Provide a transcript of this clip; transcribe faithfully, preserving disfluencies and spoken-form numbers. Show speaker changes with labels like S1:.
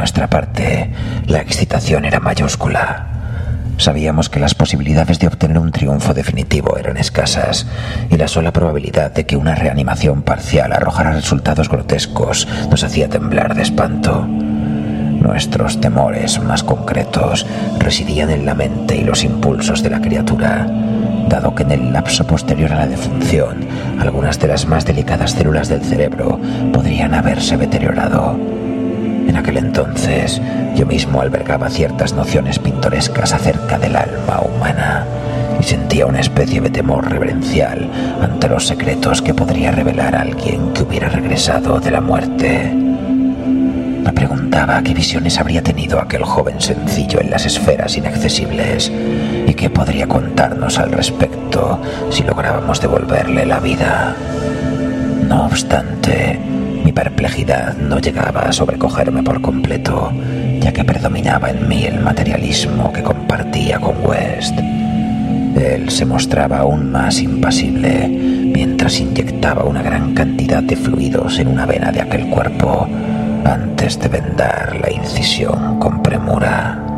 S1: nuestra parte, la excitación era mayúscula. Sabíamos que las posibilidades de obtener un triunfo definitivo eran escasas, y la sola probabilidad de que una reanimación parcial arrojara resultados grotescos nos hacía temblar de espanto. Nuestros temores más concretos residían en la mente y los impulsos de la criatura, dado que en el lapso posterior a la defunción algunas de las más delicadas células del cerebro podrían haberse deteriorado. En aquel entonces yo mismo albergaba ciertas nociones pintorescas acerca del alma humana y sentía una especie de temor reverencial ante los secretos que podría revelar alguien que hubiera regresado de la muerte. Me preguntaba qué visiones habría tenido aquel joven sencillo en las esferas inaccesibles y qué podría contarnos al respecto si lográbamos devolverle la vida. No obstante, mi perplejidad no llegaba a sobrecogerme por completo, ya que predominaba en mí el materialismo que compartía con West. Él se mostraba aún más impasible mientras inyectaba una gran cantidad de fluidos en una vena de aquel cuerpo antes de vendar la incisión con premura.